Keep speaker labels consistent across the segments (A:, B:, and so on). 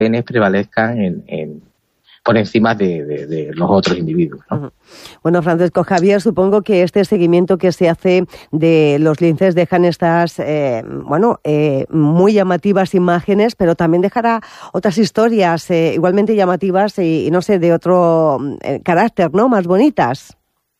A: genes prevalezcan por encima de los otros individuos, ¿no?
B: Uh-huh. Bueno, Francisco Javier, supongo que este seguimiento que se hace de los linces dejan estas, muy llamativas imágenes, pero también dejará otras historias igualmente llamativas y no sé, de otro carácter, ¿no? Más bonitas.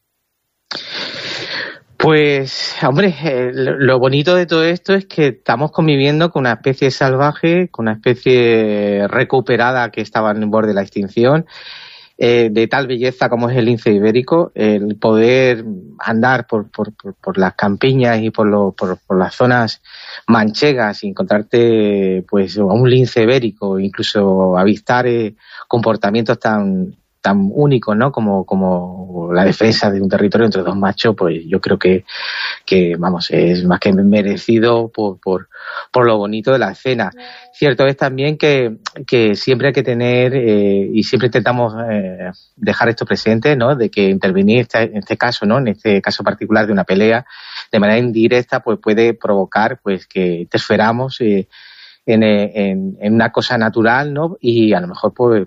A: Pues, hombre, lo bonito de todo esto es que estamos conviviendo con una especie salvaje, con una especie recuperada que estaba en el borde de la extinción, de tal belleza como es el lince ibérico. El poder andar por las campiñas y por las zonas manchegas y encontrarte pues a un lince ibérico, incluso avistar comportamientos tan únicos, ¿no? Como la defensa de un territorio entre dos machos, pues yo creo que vamos, es más que merecido por lo bonito de la escena. Cierto es también que siempre hay que tener, y siempre intentamos dejar esto presente, ¿no? De que intervenir en este caso, ¿no? En este caso particular de una pelea, de manera indirecta, pues puede provocar pues que interferamos en una cosa natural, ¿no? Y a lo mejor pues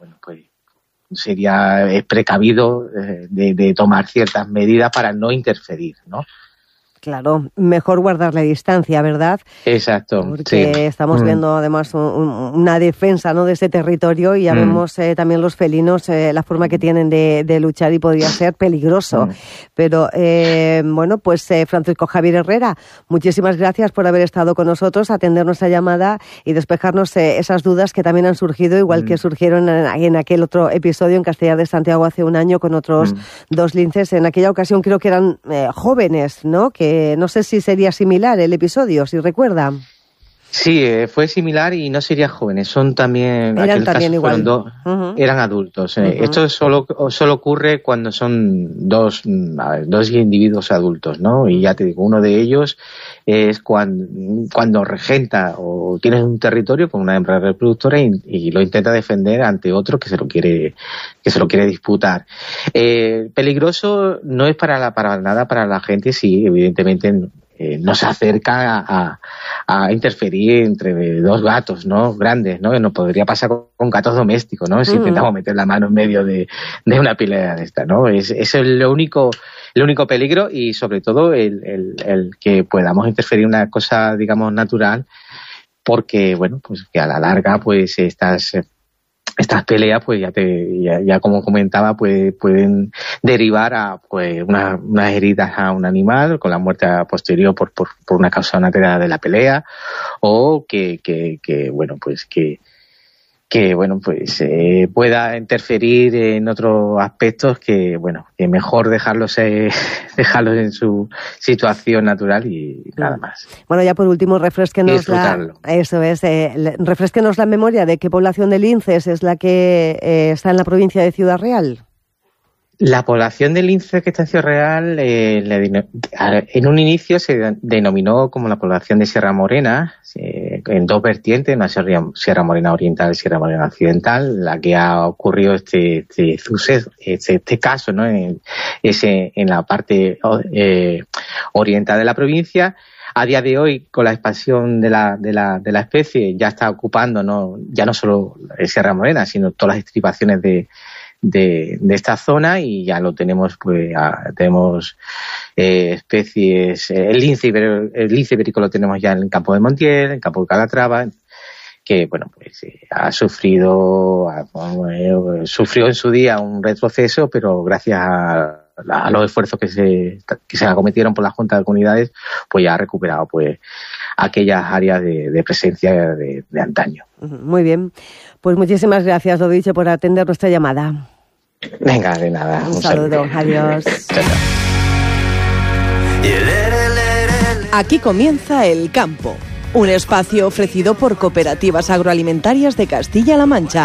A: sería precavido de tomar ciertas medidas para no interferir, ¿no?
B: Claro, mejor guardar la distancia, ¿verdad?
A: Exacto.
B: Porque
A: sí.
B: Estamos viendo además una defensa, ¿no?, de ese territorio y ya vemos también los felinos, la forma que tienen de luchar y podría ser peligroso. Pero Francisco Javier Herrera, muchísimas gracias por haber estado con nosotros, atender nuestra llamada y despejarnos esas dudas que también han surgido, igual que surgieron en aquel otro episodio en Castellar de Santiago hace un año con otros dos linces. En aquella ocasión creo que eran jóvenes, ¿no? Que no sé si sería similar el episodio, si recuerda.
A: Sí, fue similar y no serían jóvenes, son también...
B: Eran también igual.
A: Eran adultos. Esto solo ocurre cuando son dos individuos adultos, ¿no? Y ya te digo, uno de ellos es cuando regenta o tiene un territorio con una hembra reproductora y lo intenta defender ante otro que se lo quiere disputar. Peligroso no es para nada para la gente, sí, evidentemente no se acerca a interferir entre dos gatos, ¿no?, grandes, ¿no? Que nos podría pasar con gatos domésticos, ¿no? Si intentamos meter la mano en medio de una pelea de esta, ¿no? Eso es el único peligro y sobre todo el que podamos interferir en una cosa, digamos, natural, porque, bueno, pues que a la larga, pues estas peleas, pues ya como comentaba, pues pueden derivar a pues unas heridas a un animal con la muerte posterior por una causa natural de la pelea, o que pueda interferir en otros aspectos que mejor dejarlos en su situación natural y nada más.
B: Bueno, ya por último, refrésquenos la memoria de qué población de linces es la que está en la provincia de Ciudad Real.
A: La población de lince que está en Ciudad Real, en un inicio se denominó como la población de Sierra Morena, en dos vertientes, una Sierra Morena Oriental y Sierra Morena Occidental. La que ha ocurrido este caso, ¿no?, es en la parte oriental de la provincia. A día de hoy, con la expansión de la especie, ya está ocupando ya no solo Sierra Morena, sino todas las estribaciones de esta zona, y ya lo tenemos, tenemos especies. El lince ibérico lo tenemos ya en el campo de Montiel, en el campo de Calatrava, que sufrió en su día un retroceso, pero gracias a los esfuerzos que se acometieron por la Junta de Comunidades, pues ya ha recuperado aquellas áreas de presencia de antaño.
B: Muy bien, pues muchísimas gracias, lo dicho, por atender nuestra llamada.
A: Venga, de nada.
B: Un saludo. Adiós.
C: Aquí comienza El Campo, un espacio ofrecido por Cooperativas Agroalimentarias de Castilla-La Mancha,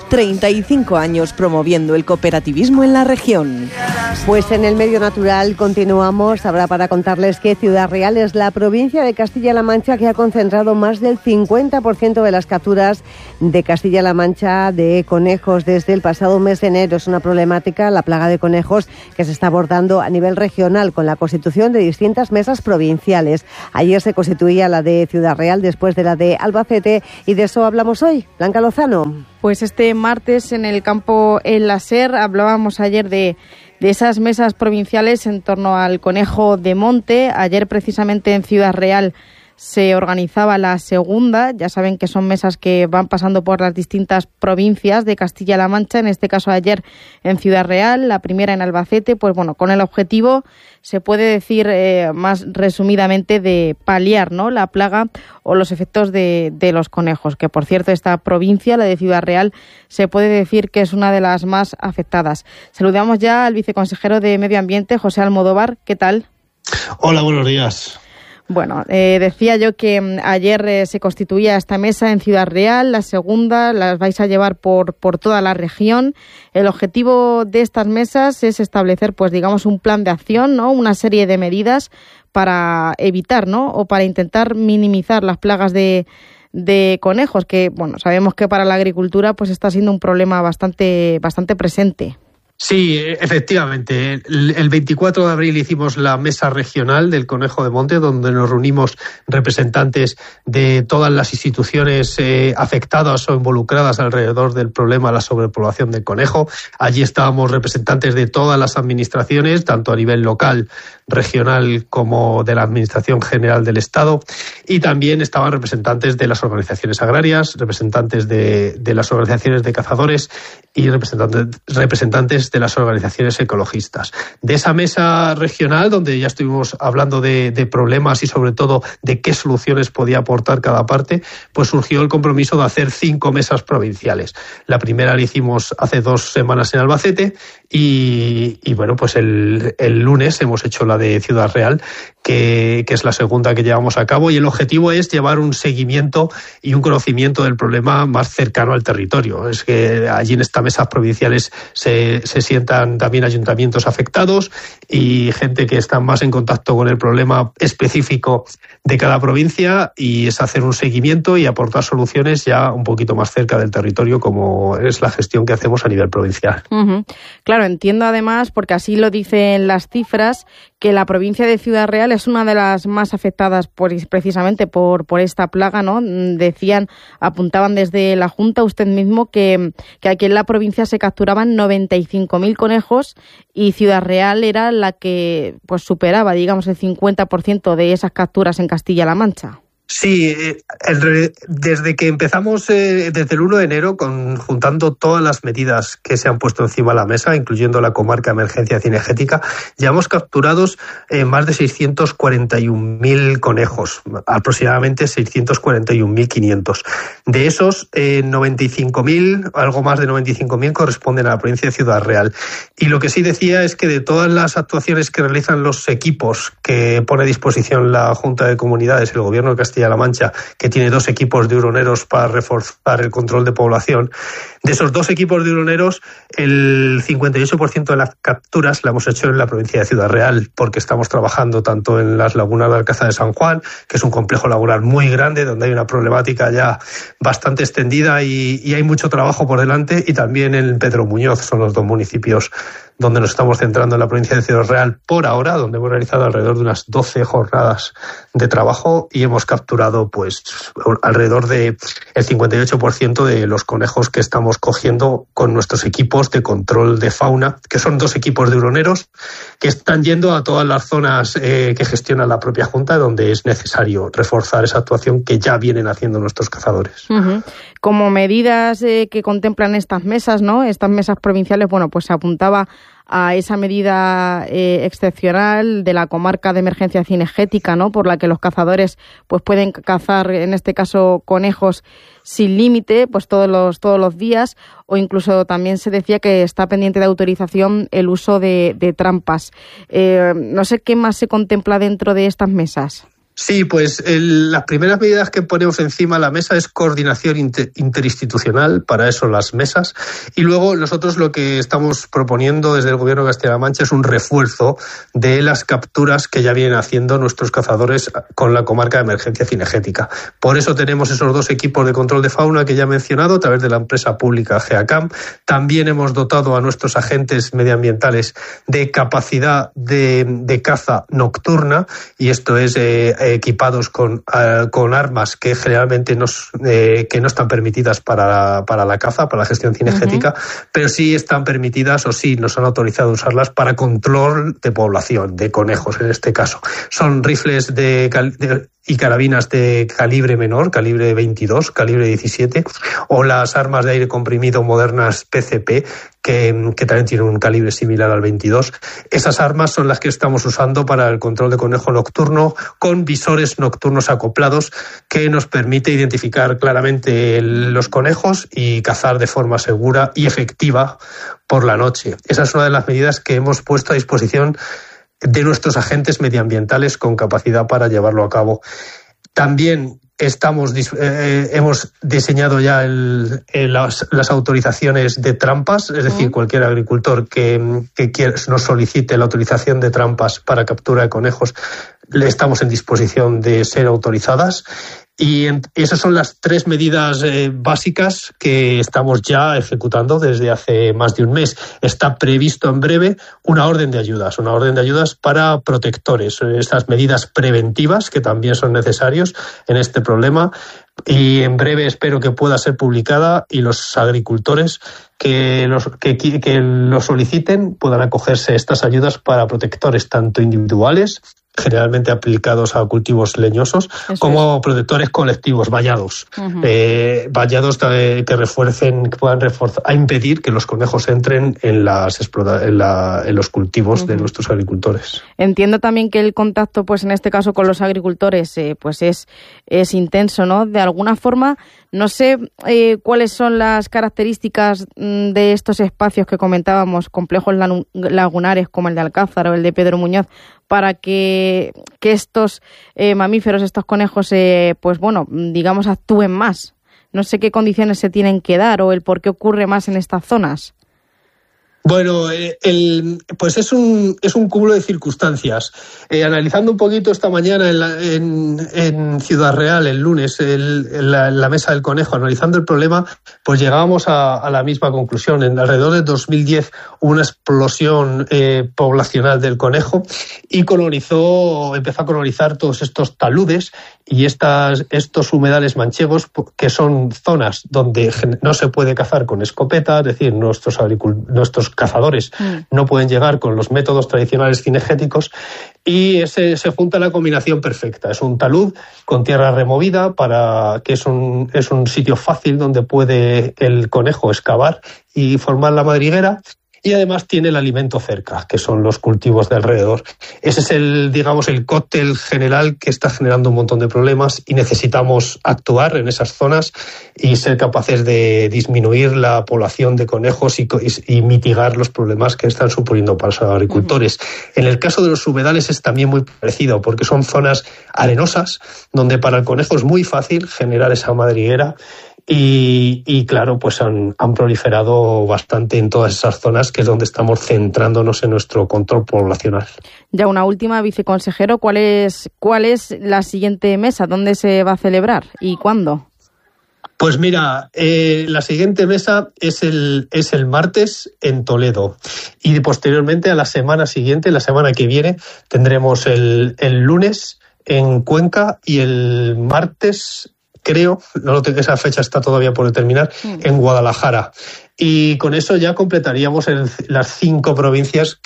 C: 35 años promoviendo el cooperativismo en la región.
B: Pues en el medio natural continuamos ahora para contarles que Ciudad Real es la provincia de Castilla-La Mancha que ha concentrado más del 50% de las capturas de Castilla-La Mancha de conejos desde el pasado mes de enero. Es una problemática, la plaga de conejos, que se está abordando a nivel regional con la constitución de distintas mesas provinciales. Ayer se constituía la de Ciudad Real después de la de Albacete y de eso hablamos hoy. Blanca Lozano.
D: Pues este martes en el campo El Laser hablábamos ayer de esas mesas provinciales en torno al conejo de monte. Ayer precisamente en Ciudad Real se organizaba la segunda. Ya saben que son mesas que van pasando por las distintas provincias de Castilla-La Mancha. En este caso ayer en Ciudad Real, la primera en Albacete, pues bueno, con el objetivo, se puede decir más resumidamente, de paliar, ¿no?, la plaga o los efectos de los conejos, que por cierto esta provincia, la de Ciudad Real, se puede decir que es una de las más afectadas. Saludamos ya al viceconsejero de Medio Ambiente, José Almodóvar. ¿Qué tal?
E: Hola, buenos días.
D: Bueno, decía yo que ayer se constituía esta mesa en Ciudad Real, la segunda las vais a llevar por toda la región. El objetivo de estas mesas es establecer, pues digamos, un plan de acción, ¿no?, una serie de medidas para evitar, ¿no?, o para intentar minimizar las plagas de conejos, que bueno, sabemos que para la agricultura pues está siendo un problema bastante presente.
E: Sí, efectivamente. El 24 de abril hicimos la mesa regional del conejo de monte, donde nos reunimos representantes de todas las instituciones afectadas o involucradas alrededor del problema de la sobrepoblación del conejo. Allí estábamos representantes de todas las administraciones, tanto a nivel local, regional, como de la Administración General del Estado. Y también estaban representantes de las organizaciones agrarias, representantes de las organizaciones de cazadores y representantes de las organizaciones ecologistas. De esa mesa regional, donde ya estuvimos hablando de problemas y sobre todo de qué soluciones podía aportar cada parte, pues surgió el compromiso de hacer 5 mesas provinciales. La primera la hicimos hace 2 semanas en Albacete y bueno, pues el lunes hemos hecho la de Ciudad Real, que es la segunda que llevamos a cabo, y el objetivo es llevar un seguimiento y un conocimiento del problema más cercano al territorio. Es que allí en estas mesas provinciales se sientan también ayuntamientos afectados y gente que está más en contacto con el problema específico de cada provincia, y es hacer un seguimiento y aportar soluciones ya un poquito más cerca del territorio, como es la gestión que hacemos a nivel provincial.
D: Uh-huh. Claro, entiendo además, porque así lo dicen las cifras, que la provincia de Ciudad Real es una de las más afectadas precisamente por esta plaga, ¿no? Decían, apuntaban desde la Junta, usted mismo, que aquí en la provincia se capturaban 95.000 conejos y Ciudad Real era la que pues superaba, digamos, el 50% de esas capturas en Castilla-La Mancha.
E: Sí, desde que empezamos, desde el 1 de enero, juntando todas las medidas que se han puesto encima de la mesa, incluyendo la comarca de emergencia cinegética, ya hemos capturado más de 641.000 conejos, aproximadamente 641.500. De esos, 95.000, algo más de 95.000, corresponden a la provincia de Ciudad Real. Y lo que sí decía es que de todas las actuaciones que realizan los equipos que pone a disposición la Junta de Comunidades, el Gobierno de Castilla-La Mancha, que tiene 2 equipos de huroneros para reforzar el control de población, de esos 2 equipos de huroneros, el 58% de las capturas la hemos hecho en la provincia de Ciudad Real, porque estamos trabajando tanto en las lagunas de Alcázar de San Juan, que es un complejo lagunar muy grande, donde hay una problemática ya bastante extendida y hay mucho trabajo por delante, y también en Pedro Muñoz. Son los 2 municipios donde nos estamos centrando en la provincia de Ciudad Real por ahora, donde hemos realizado alrededor de unas 12 jornadas de trabajo y hemos capturado pues alrededor del 58% de los conejos que estamos cogiendo con nuestros equipos de control de fauna, que son 2 equipos de huroneros que están yendo a todas las zonas que gestiona la propia Junta, donde es necesario reforzar esa actuación que ya vienen haciendo nuestros cazadores.
D: Uh-huh. Como medidas que contemplan estas mesas, ¿no? Estas mesas provinciales, bueno, pues se apuntaba a esa medida excepcional de la comarca de emergencia cinegética, ¿no?, por la que los cazadores pues pueden cazar, en este caso, conejos sin límite, pues todos los días, o incluso también se decía que está pendiente de autorización el uso de trampas. No sé qué más se contempla dentro de estas mesas.
E: Sí, pues las primeras medidas que ponemos encima de la mesa es coordinación interinstitucional, para eso las mesas, y luego nosotros lo que estamos proponiendo desde el Gobierno de Castilla-La Mancha es un refuerzo de las capturas que ya vienen haciendo nuestros cazadores con la comarca de emergencia cinegética. Por eso tenemos esos 2 equipos de control de fauna que ya he mencionado a través de la empresa pública GEACAM. También hemos dotado a nuestros agentes medioambientales de capacidad de caza nocturna, y esto es equipados con armas que generalmente que no están permitidas para la caza, para la gestión cinegética, pero sí están permitidas, o sí nos han autorizado a usarlas para control de población, de conejos en este caso. Son rifles y carabinas de calibre menor, calibre 22, calibre 17, o las armas de aire comprimido modernas PCP, que también tienen un calibre similar al 22. Esas armas son las que estamos usando para el control de conejo nocturno, con visores nocturnos acoplados, que nos permite identificar claramente los conejos y cazar de forma segura y efectiva por la noche. Esa es una de las medidas que hemos puesto a disposición de nuestros agentes medioambientales con capacidad para llevarlo a cabo. También hemos diseñado ya las autorizaciones de trampas, es decir, cualquier agricultor que nos solicite la autorización de trampas para captura de conejos, le estamos en disposición de ser autorizadas. Y esas son las 3 medidas básicas que estamos ya ejecutando desde hace más de un mes. Está previsto en breve una orden de ayudas para protectores, estas medidas preventivas que también son necesarios en este problema. Y en breve espero que pueda ser publicada y los agricultores que lo soliciten puedan acogerse a estas ayudas para protectores tanto individuales, generalmente aplicados a cultivos leñosos, como protectores colectivos, vallados. Vallados que puedan reforzar, a impedir que los conejos entren en los cultivos de nuestros agricultores.
D: Entiendo también que el contacto, pues en este caso con los agricultores, pues es intenso, ¿no? De alguna forma, no sé cuáles son las características de estos espacios que comentábamos, complejos lagunares como el de Alcázar o el de Pedro Muñoz, para que estos mamíferos, estos conejos, digamos, actúen más. No sé qué condiciones se tienen que dar o el por qué ocurre más en estas zonas.
E: Bueno, pues es un cúmulo de circunstancias. Analizando un poquito esta mañana en Ciudad Real, el lunes, la mesa del conejo, analizando el problema, pues llegábamos a la misma conclusión. En alrededor de 2010 hubo una explosión poblacional del conejo y empezó a colonizar todos estos taludes y estos humedales manchegos, que son zonas donde no se puede cazar con escopeta, es decir, nuestros cazadores no pueden llegar con los métodos tradicionales cinegéticos, y se junta la combinación perfecta. Es un talud con tierra removida, que es un sitio fácil donde puede el conejo excavar y formar la madriguera. Y además tiene el alimento cerca, que son los cultivos de alrededor. Ese es el cóctel general que está generando un montón de problemas, y necesitamos actuar en esas zonas y ser capaces de disminuir la población de conejos y mitigar los problemas que están suponiendo para los agricultores. En el caso de los humedales es también muy parecido, porque son zonas arenosas donde para el conejo es muy fácil generar esa madriguera. Y claro, pues han proliferado bastante en todas esas zonas, que es donde estamos centrándonos en nuestro control poblacional. Ya una última, viceconsejero, ¿cuál es la siguiente mesa? ¿Dónde se va a celebrar y cuándo? Pues mira, la siguiente mesa es el martes en Toledo, y posteriormente a la semana siguiente, la semana que viene, tendremos el lunes en Cuenca y el martes, creo, esa fecha está todavía por determinar, en Guadalajara. Y con eso ya completaríamos las 5 provincias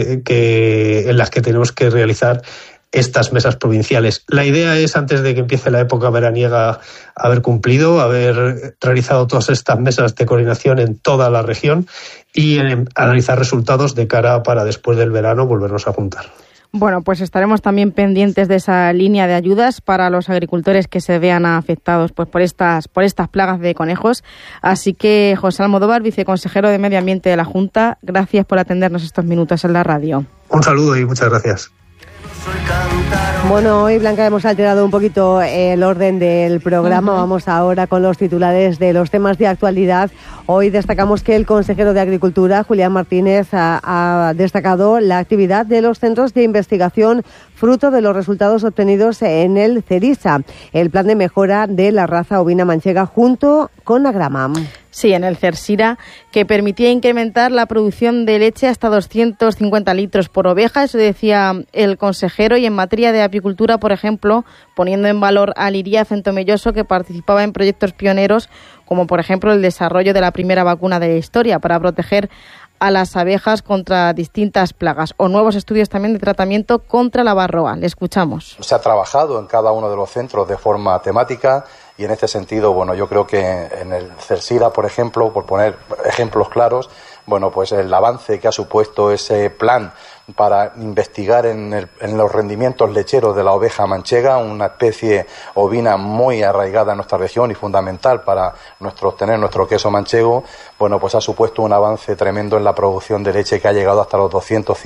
E: en las que tenemos que realizar estas mesas provinciales. La idea es, antes de que empiece la época veraniega, haber realizado todas estas mesas de coordinación en toda la región y analizar resultados de cara para después del verano volvernos a juntar. Bueno, pues estaremos también pendientes de esa línea de ayudas para los agricultores que se vean afectados pues por estas plagas de conejos. Así que, José Almodóvar, viceconsejero de Medio Ambiente de la Junta, gracias por atendernos estos minutos en la radio. Un saludo y muchas gracias.
B: Bueno, hoy, Blanca, hemos alterado un poquito el orden del programa. Vamos ahora con los titulares de los temas de actualidad. Hoy destacamos que el consejero de Agricultura, Julián Martínez, ha destacado la actividad de los centros de investigación fruto de los resultados obtenidos en el CERISA, el plan de mejora de la raza ovina manchega junto con Agrama.
D: Sí, en el CERSIRA, que permitía incrementar la producción de leche hasta 250 litros por oveja, eso decía el consejero. Y en materia de apicultura, por ejemplo, poniendo en valor a Liria Centomelloso, que participaba en proyectos pioneros, como por ejemplo el desarrollo de la primera vacuna de la historia para proteger a las abejas contra distintas plagas, o nuevos estudios también de tratamiento contra la varroa. Le escuchamos.
F: Se ha trabajado en cada uno de los centros de forma temática y en este sentido, bueno, yo creo que en el CERSIRA, por ejemplo, por poner ejemplos claros, bueno, pues el avance que ha supuesto ese plan para investigar en los rendimientos lecheros de la oveja manchega, una especie ovina muy arraigada en nuestra región y fundamental para obtener nuestro queso manchego, bueno, pues ha supuesto un avance tremendo en la producción de leche que ha llegado hasta los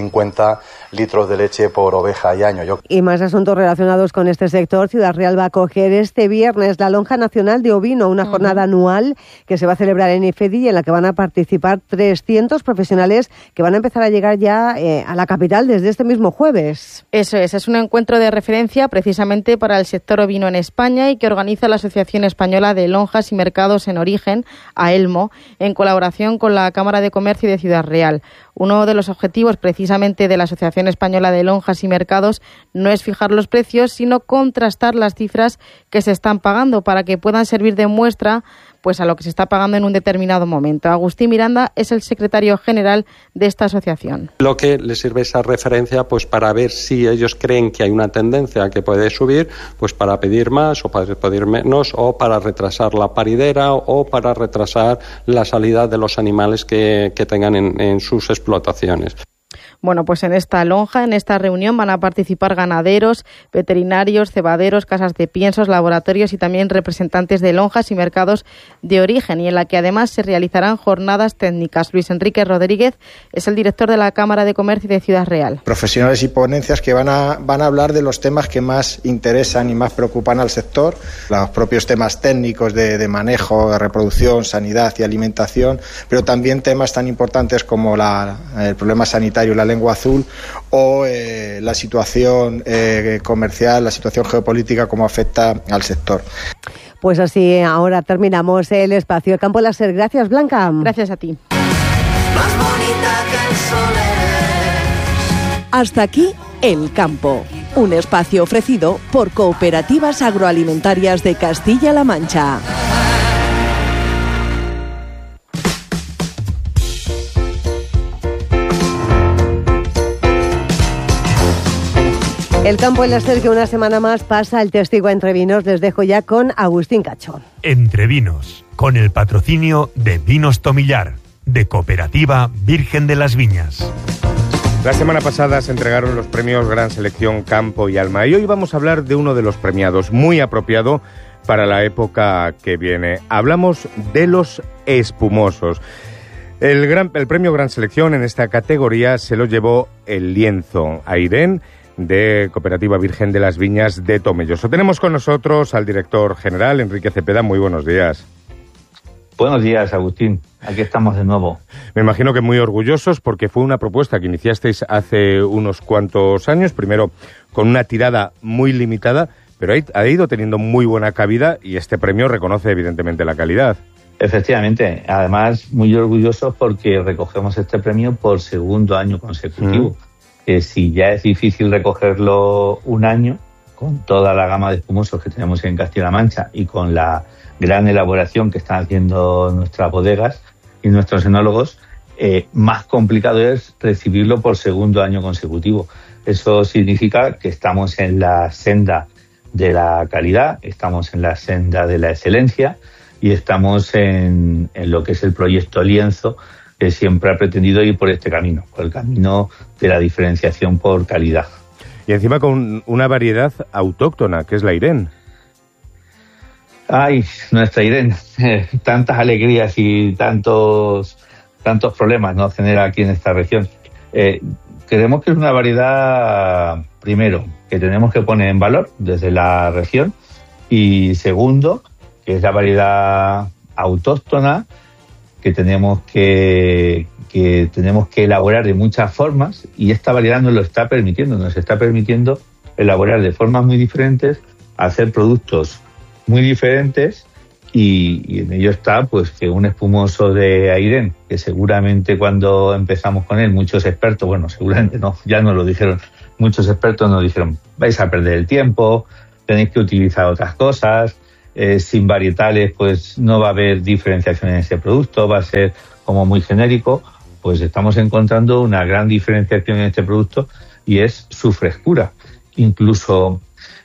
F: 250 litros de leche por oveja y año.
B: Y más asuntos relacionados con este sector. Ciudad Real va a acoger este viernes la Lonja Nacional de Ovino, una jornada anual que se va a celebrar en IFEDI y en la que van a participar 300 profesionales que van a empezar a llegar ya a la capital desde este mismo jueves.
D: Eso es un encuentro de referencia precisamente para el sector ovino en España y que organiza la Asociación Española de Lonjas y Mercados en Origen, AELMO, en colaboración con la Cámara de Comercio de Ciudad Real. Uno de los objetivos precisamente de la Asociación Española de Lonjas y Mercados no es fijar los precios, sino contrastar las cifras que se están pagando para que puedan servir de muestra pues a lo que se está pagando en un determinado momento. Agustín Miranda es el secretario general de esta asociación.
G: Lo que les sirve esa referencia pues para ver si ellos creen que hay una tendencia que puede subir, pues para pedir más o para pedir menos, o para retrasar la paridera o para retrasar la salida de los animales que tengan en sus explotaciones.
D: Bueno, pues en esta lonja, en esta reunión van a participar ganaderos, veterinarios, cebaderos, casas de piensos, laboratorios y también representantes de lonjas y mercados de origen, y en la que además se realizarán jornadas técnicas. Luis Enrique Rodríguez es el director de la Cámara de Comercio de Ciudad Real.
H: Profesionales y ponencias que van a hablar de los temas que más interesan y más preocupan al sector, los propios temas técnicos de manejo, de reproducción, sanidad y alimentación, pero también temas tan importantes como el problema sanitario, la lengua azul, o la situación comercial, la situación geopolítica, cómo afecta al sector.
B: Pues así, ahora terminamos el espacio El Campo Láser. Gracias, Blanca.
D: Gracias a ti.
I: Más bonita que el sol eres.
C: Hasta aquí El Campo, un espacio ofrecido por Cooperativas Agroalimentarias de Castilla-La Mancha.
B: El Campo Láser, que una semana más pasa el testigo a Entre Vinos. Les dejo ya con Agustín Cacho.
J: Entre Vinos, con el patrocinio de Vinos Tomillar, de Cooperativa Virgen de las Viñas.
K: La semana pasada se entregaron los premios Gran Selección Campo y Alma, y hoy vamos a hablar de uno de los premiados, muy apropiado para la época que viene. Hablamos de los espumosos. El premio Gran Selección en esta categoría se lo llevó el lienzo Airén, de Cooperativa Virgen de las Viñas de Tomelloso. Tenemos con nosotros al director general, Enrique Cepeda. Muy buenos días.
L: Buenos días, Agustín. Aquí estamos de nuevo.
K: Me imagino que muy orgullosos, porque fue una propuesta que iniciasteis hace unos cuantos años, primero con una tirada muy limitada, pero ha ido teniendo muy buena cabida y este premio reconoce evidentemente la calidad.
L: Efectivamente. Además, muy orgullosos porque recogemos este premio por segundo año consecutivo. Que si ya es difícil recogerlo un año, con toda la gama de espumosos que tenemos en Castilla-La Mancha y con la gran elaboración que están haciendo nuestras bodegas y nuestros enólogos, más complicado es recibirlo por segundo año consecutivo. Eso significa que estamos en la senda de la calidad, estamos en la senda de la excelencia y estamos en lo que es el proyecto Lienzo, que siempre ha pretendido ir por este camino, por el camino de la diferenciación por calidad.
K: Y encima con una variedad autóctona, que es la Airén.
L: Ay, nuestra Airén, tantas alegrías y tantos problemas, ¿no?, genera aquí en esta región. creemos que es una variedad, primero, que tenemos que poner en valor desde la región, y segundo, que es la variedad autóctona que tenemos que elaborar de muchas formas, y esta variedad nos está permitiendo elaborar de formas muy diferentes, hacer productos muy diferentes, y en ello está pues que un espumoso de Airén, que seguramente cuando empezamos con él, muchos expertos, bueno, seguramente no, ya nos lo dijeron, muchos expertos nos dijeron, vais a perder el tiempo, tenéis que utilizar otras cosas, sin varietales pues no va a haber diferenciación en ese producto, va a ser como muy genérico. Pues estamos encontrando una gran diferenciación en este producto, y es su frescura. Incluso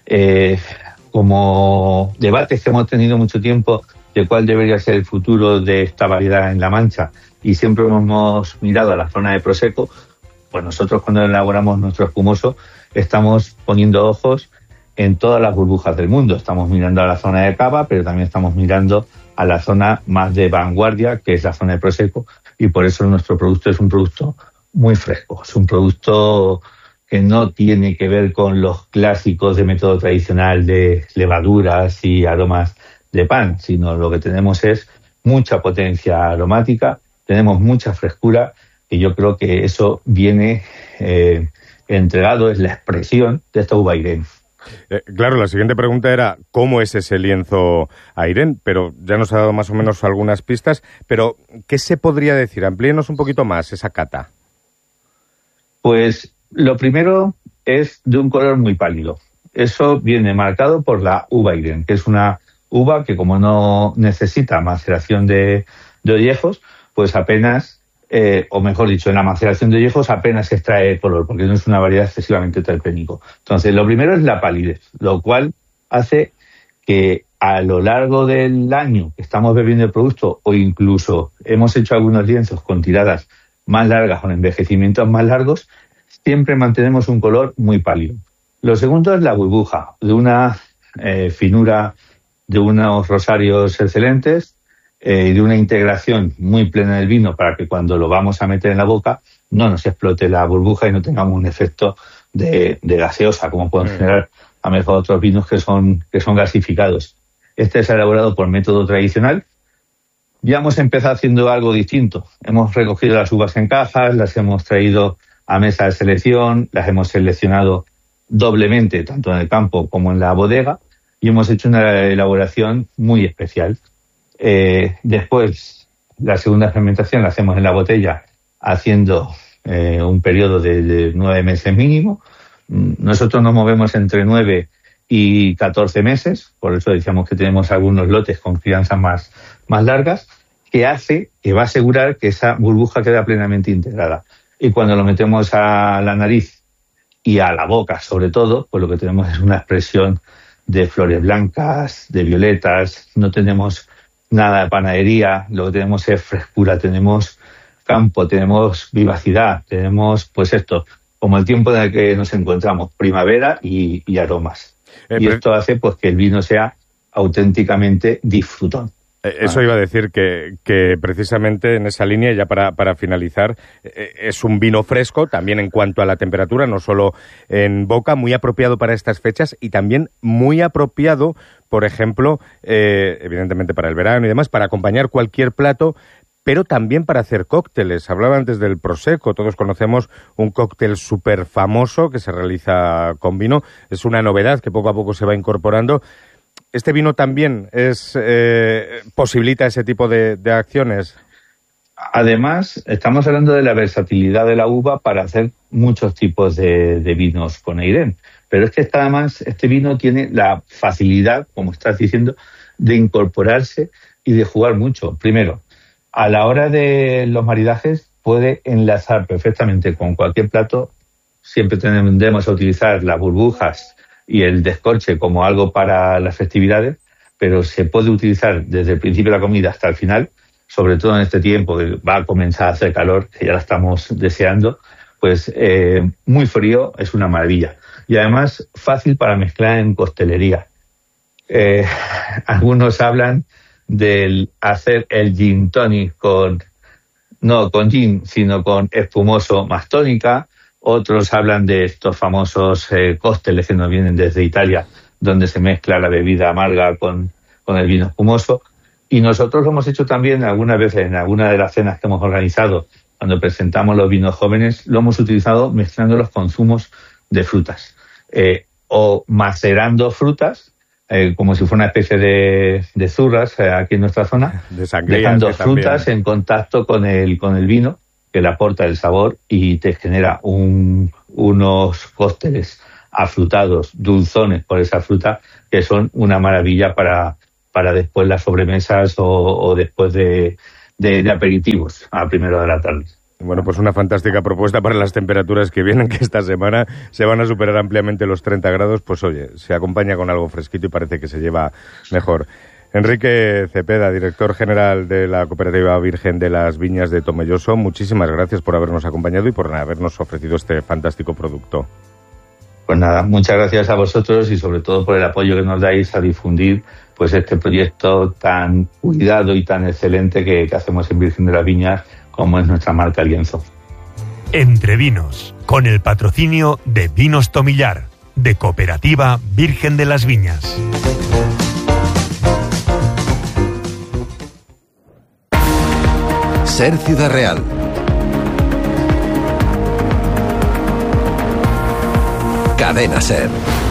L: como debates que hemos tenido mucho tiempo de cuál debería ser el futuro de esta variedad en La Mancha, y siempre hemos mirado a la zona de Prosecco, pues nosotros cuando elaboramos nuestro espumoso estamos poniendo ojos en todas las burbujas del mundo. Estamos mirando a la zona de cava, pero también estamos mirando a la zona más de vanguardia, que es la zona de Prosecco, y por eso nuestro producto es un producto muy fresco, es un producto que no tiene que ver con los clásicos de método tradicional de levaduras y aromas de pan, sino lo que tenemos es mucha potencia aromática, tenemos mucha frescura, y yo creo que eso viene entregado, es la expresión de esta uva Airén.
K: Claro, la siguiente pregunta era ¿cómo es ese lienzo Airén? Pero ya nos ha dado más o menos algunas pistas, pero ¿qué se podría decir? Amplíenos un poquito más esa cata.
L: Pues lo primero es de un color muy pálido. Eso viene marcado por la uva Airén, que es una uva que, como no necesita maceración de ollejos, pues apenas, o mejor dicho, en la maceración de ollejos apenas se extrae color, porque no es una variedad excesivamente terpénico. Entonces, lo primero es la palidez, lo cual hace que a lo largo del año que estamos bebiendo el producto, o incluso hemos hecho algunos lienzos con tiradas más largas, con envejecimientos más largos, siempre mantenemos un color muy pálido. Lo segundo es la burbuja, de una finura, de unos rosarios excelentes, y de una integración muy plena del vino, para que cuando lo vamos a meter en la boca no nos explote la burbuja y no tengamos un efecto de gaseosa, como pueden generar a lo mejor otros vinos que son gasificados. Este es elaborado por método tradicional. Ya hemos empezado haciendo algo distinto. Hemos recogido las uvas en cajas, las hemos traído a mesa de selección, las hemos seleccionado doblemente, tanto en el campo como en la bodega, y hemos hecho una elaboración muy especial. Después, la segunda fermentación la hacemos en la botella, haciendo un periodo de 9 meses mínimo. Nosotros nos movemos entre 9 y 14 meses, por eso decíamos que tenemos algunos lotes con crianzas más largas, que va a asegurar que esa burbuja queda plenamente integrada. Y cuando lo metemos a la nariz y a la boca, sobre todo, pues lo que tenemos es una expresión de flores blancas, de violetas, no tenemos nada de panadería, lo que tenemos es frescura, tenemos campo, tenemos vivacidad, tenemos pues esto, como el tiempo en el que nos encontramos, primavera y aromas. Y esto hace pues que el vino sea auténticamente disfrutón.
K: Eso iba a decir que precisamente en esa línea, ya para finalizar, es un vino fresco, también en cuanto a la temperatura, no solo en boca, muy apropiado para estas fechas, y también muy apropiado, por ejemplo, evidentemente para el verano y demás, para acompañar cualquier plato, pero también para hacer cócteles. Hablaba antes del Prosecco, todos conocemos un cóctel súper famoso que se realiza con vino, es una novedad que poco a poco se va incorporando. ¿Este vino también posibilita ese tipo de acciones?
L: Además, estamos hablando de la versatilidad de la uva para hacer muchos tipos de vinos con Airén. Pero es que además este vino tiene la facilidad, como estás diciendo, de incorporarse y de jugar mucho. Primero, a la hora de los maridajes puede enlazar perfectamente con cualquier plato. Siempre tendemos a utilizar las burbujas y el descorche como algo para las festividades, pero se puede utilizar desde el principio de la comida hasta el final, sobre todo en este tiempo que va a comenzar a hacer calor, que ya la estamos deseando, pues muy frío, es una maravilla. Y además fácil para mezclar en coctelería. Algunos hablan del hacer el gin tonic no con gin, sino con espumoso más tónica, Otros hablan de estos famosos cócteles que nos vienen desde Italia, donde se mezcla la bebida amarga con el vino espumoso. Y nosotros lo hemos hecho también algunas veces en alguna de las cenas que hemos organizado. Cuando presentamos los vinos jóvenes, lo hemos utilizado mezclándolos con zumos de frutas. O macerando frutas, como si fuera una especie de zurras aquí en nuestra zona, dejando frutas en contacto con el vino, que le aporta el sabor y te genera unos cócteles afrutados, dulzones por esa fruta, que son una maravilla para después las sobremesas o después de aperitivos a primera de la tarde.
K: Bueno, pues una fantástica propuesta para las temperaturas que vienen, que esta semana se van a superar ampliamente los 30 grados. Pues oye, se acompaña con algo fresquito y parece que se lleva mejor. Enrique Cepeda, director general de la Cooperativa Virgen de las Viñas de Tomelloso, muchísimas gracias por habernos acompañado y por habernos ofrecido este fantástico producto.
L: Pues nada, muchas gracias a vosotros y sobre todo por el apoyo que nos dais a difundir pues este proyecto tan cuidado y tan excelente que hacemos en Virgen de las Viñas, como es nuestra marca Lienzo.
J: Entre Vinos, con el patrocinio de Vinos Tomillar, de Cooperativa Virgen de las Viñas.
M: Ser Ciudad Real. Cadena Ser.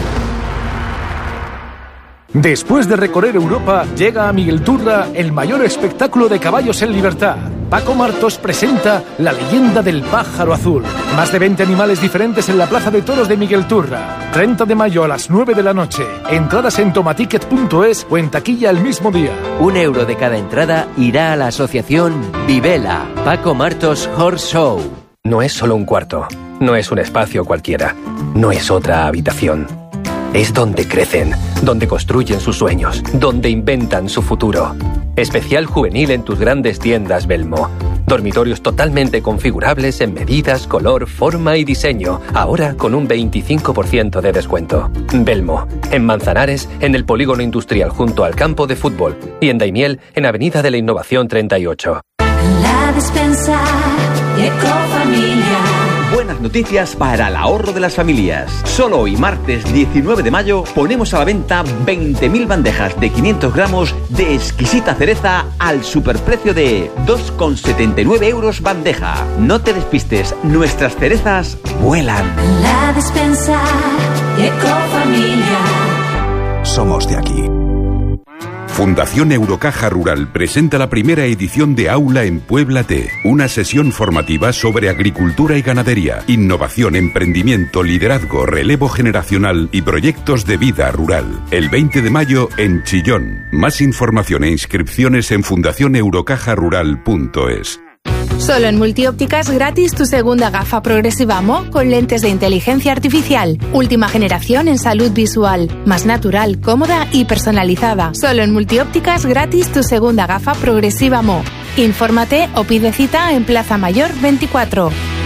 N: Después de recorrer Europa, llega a Miguelturra el mayor espectáculo de caballos en libertad. Paco Martos presenta La leyenda del pájaro azul. Más de 20 animales diferentes en la Plaza de Toros de Miguelturra. 30 de mayo a las 9 de la noche. Entradas en tomaticket.es o en taquilla el mismo día.
O: €1 de cada entrada irá a la asociación Vivela. Paco Martos Horse Show.
P: No es solo un cuarto, no es un espacio cualquiera, no es otra habitación. Es donde crecen, donde construyen sus sueños, donde inventan su futuro. Especial juvenil en tus grandes tiendas Belmo. Dormitorios totalmente configurables en medidas, color, forma y diseño. Ahora con un 25% de descuento. Belmo, en Manzanares, en el Polígono Industrial junto al campo de fútbol. Y en Daimiel, en Avenida de la Innovación 38.
I: La despensa Ecofamilia.
Q: Buenas noticias para el ahorro de las familias. Solo hoy, martes 19 de mayo, ponemos a la venta 20.000 bandejas de 500 gramos de exquisita cereza al superprecio de 2,79 € bandeja. No te despistes, nuestras cerezas vuelan.
I: La despensa Ecofamilia.
M: Somos de aquí. Fundación Eurocaja Rural presenta la primera edición de Aula en Puebla T, una sesión formativa sobre agricultura y ganadería, innovación, emprendimiento, liderazgo, relevo generacional y proyectos de vida rural. El 20 de mayo en Chillón. Más información e inscripciones en fundacioneurocajarural.es.
R: Solo en Multiópticas gratis tu segunda gafa progresiva Mo con lentes de inteligencia artificial. Última generación en salud visual. Más natural, cómoda y personalizada. Solo en Multiópticas gratis tu segunda gafa progresiva Mo. Infórmate o pide cita en Plaza Mayor 24.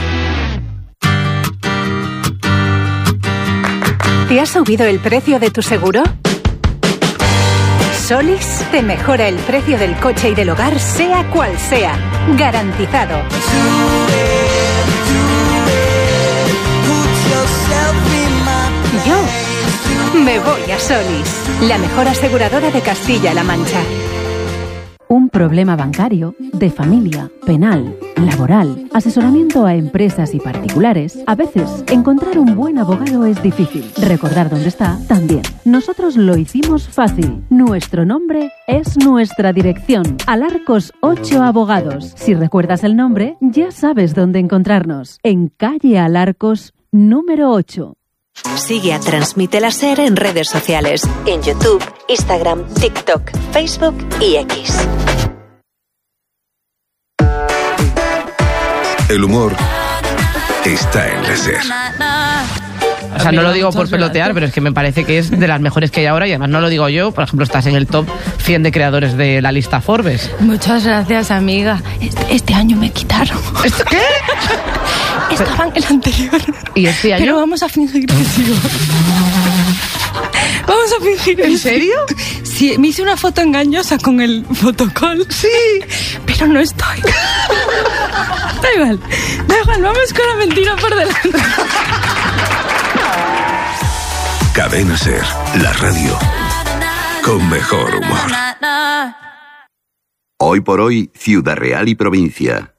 S: ¿Te ha subido el precio de tu seguro? Solis te mejora el precio del coche y del hogar, sea cual sea. Garantizado. Yo me voy a Solis, la mejor aseguradora de Castilla-La Mancha.
T: Un problema bancario, de familia, penal, laboral, asesoramiento a empresas y particulares. A veces, encontrar un buen abogado es difícil. Recordar dónde está, también. Nosotros lo hicimos fácil. Nuestro nombre es nuestra dirección. Alarcos 8 Abogados. Si recuerdas el nombre, ya sabes dónde encontrarnos. En calle Alarcos, número 8.
U: Sigue a Transmite la Ser en redes sociales, en YouTube, Instagram, TikTok, Facebook y X.
M: El humor está en la Ser.
V: O sea, no lo digo por pelotear, pero es que me parece que es de las mejores que hay ahora y además no lo digo yo. Por ejemplo, estás en el top 100 de creadores de la lista Forbes.
R: Muchas gracias, amiga. Este año me quitaron.
V: ¿Qué?
R: Estaba en el anterior.
V: ¿Y este año?
R: Pero vamos a fingir que sigo. Vamos a fingir.
V: ¿En serio?
R: Sí, me hice una foto engañosa con el fotocall.
V: Sí.
R: Pero no estoy. Da
A: Da igual, vamos con la mentira por delante.
E: Cadena Ser, la radio con mejor humor.
W: Hoy por hoy, Ciudad Real y provincia.